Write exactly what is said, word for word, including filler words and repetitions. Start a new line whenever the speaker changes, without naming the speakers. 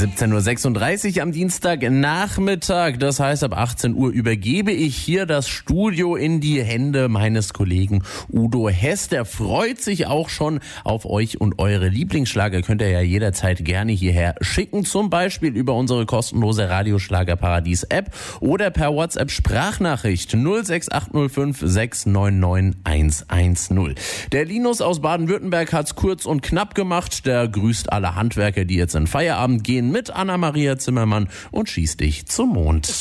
siebzehn Uhr sechsunddreißig am Dienstagnachmittag. Das heißt, ab achtzehn Uhr übergebe ich hier das Studio in die Hände meines Kollegen Udo Hess. Der freut sich auch schon auf euch und eure Lieblingsschlager. Könnt ihr ja jederzeit gerne hierher schicken. Zum Beispiel über unsere kostenlose Radioschlagerparadies-App oder per WhatsApp-Sprachnachricht null sechs acht null fünf sechs neun neun eins eins null. Der Linus aus Baden-Württemberg hat's kurz und knapp gemacht. Der grüßt alle Handwerker, die jetzt in Feierabend gehen, mit Anna-Maria Zimmermann und schießt dich zum Mond.